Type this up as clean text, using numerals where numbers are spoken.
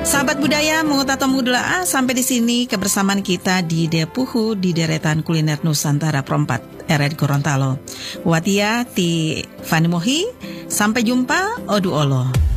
Sahabat budaya, mengutatom mudula sampai di sini kebersamaan kita di Depuhu di deretan kuliner Nusantara Perempat RRI Gorontalo. Watia ti Fani Mohi, sampai jumpa Odu Olo.